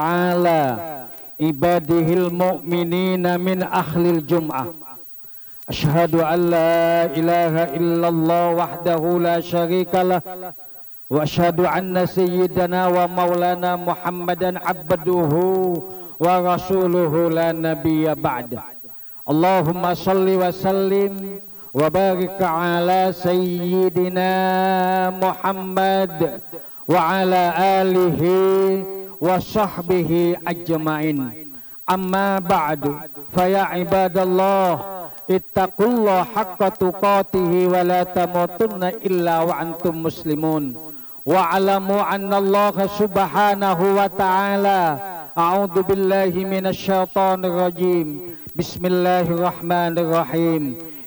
على عباده المؤمنين من أهل الجمعة. أشهد أن لا إله إلا الله وحده لا شريك له، وأشهد أن سيدنا ومولانا محمدا عبده ورسوله لا نبي بعده. اللهم صل وسلم وبارك على سيدنا محمد وعلى آله وصحبه أجمعين. أما بعد فيا عباد الله اتقوا الله حق تقاته ولا تموتن إلا وأنتم مسلمون، واعلموا أن الله سبحانه وتعالى أعوذ بالله من الشيطان الرجيم بسم الله الرحمن الرحيم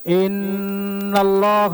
إن الله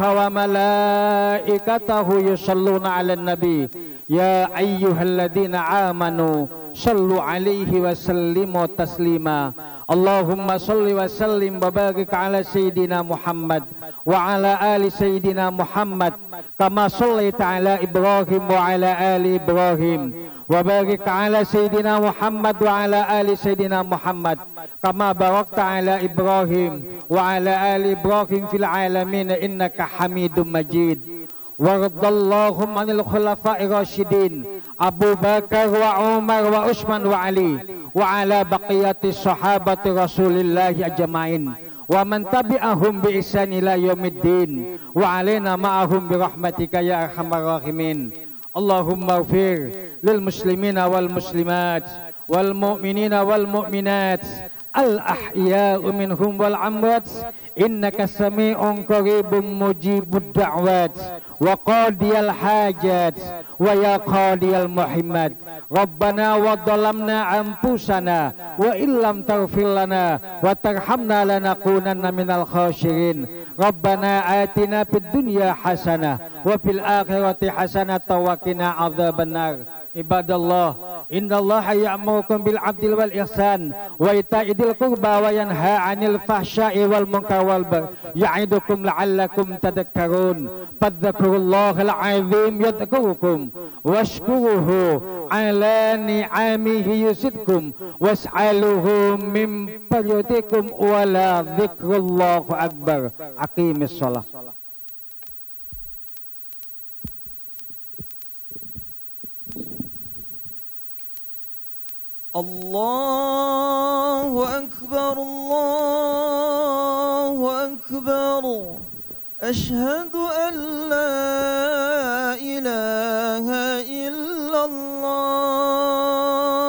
وملائكته يصلون على النبي يا أيها الذين آمنوا صلوا عليه وسلموا تسليما. اللهم صل وسلم وبارك على سيدنا محمد وعلى آل سيدنا محمد كما صليت على إبراهيم وعلى آل إبراهيم، وبارك على سيدنا محمد وعلى آل سيدنا محمد كما باركت على إبراهيم وعلى آل إبراهيم في العالمين إنك حميد مجيد. وارض اللهم عن الخلفاء الراشدين أبو بكر وعمر وعثمان وعلي وعلى بقية الصحابة رسول الله أجمعين ومن تبعهم بإحسان إلى يوم الدين وعلينا معهم برحمتك يا أرحم الراحمين. اللهم اغفر للمسلمين والمسلمات والمؤمنين والمؤمنات الأحياء منهم والأموات إنك سميع قريب مجيب الدعوات وقاضي الحاجات ويا قاضي المحمد. ربنا وظلمنا أنفسنا وإن لم تغفر لنا وترحمنا لنكونن من الخاسرين. ربنا آتنا في الدنيا حسنة وفي الآخرة حسنة وقنا عذاب النار. عباد الله إن الله يأمركم بالعدل والإحسان وإيتاء ذي القربى وينهى عن الفحشاء والمنكر والبغي يعظكم لعلكم تذكرون. فاذكروا الله العظيم يذكركم واشكروه على نعمه يزدكم واسألوه من فضلكم ولا ذكر الله أكبر. أقيم الصلاة. الله أكبر الله أكبر. أشهد أن لا إله